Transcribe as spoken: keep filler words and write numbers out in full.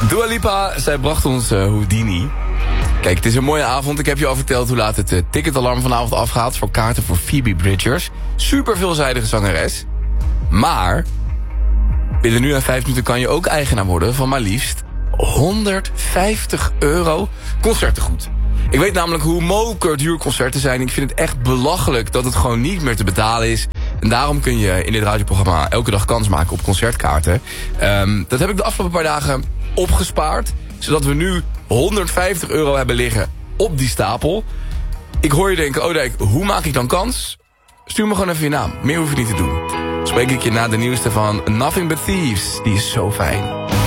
Dua Lipa, zij bracht ons uh, Houdini. Kijk, het is een mooie avond. Ik heb je al verteld hoe laat het uh, ticketalarm vanavond afgaat... voor kaarten voor Phoebe Bridgers. Super veelzijdige zangeres. Maar binnen nu en vijf minuten kan je ook eigenaar worden... van maar liefst honderdvijftig euro concertengoed. Ik weet namelijk hoe moker duur concerten zijn. Ik vind het echt belachelijk dat het gewoon niet meer te betalen is. En daarom kun je in dit radioprogramma elke dag kans maken op concertkaarten. Um, dat heb ik de afgelopen paar dagen opgespaard. Zodat we nu honderdvijftig euro hebben liggen op die stapel. Ik hoor je denken, Odijk, hoe maak ik dan kans? Stuur me gewoon even je naam. Meer hoef je niet te doen. Spreek ik je na de nieuwste van Nothing But Thieves. Die is zo fijn.